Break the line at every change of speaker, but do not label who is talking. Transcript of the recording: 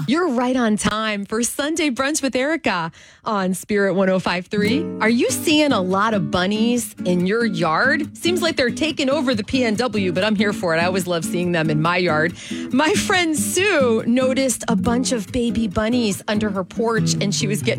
You're right on time for Sunday Brunch with Erica on Spirit 105.3. Are you seeing a lot of bunnies in your yard? Seems like they're taking over the PNW, but I'm here for it. I always love seeing them in my yard. My friend Sue noticed a bunch of baby bunnies under her porch, and she was getting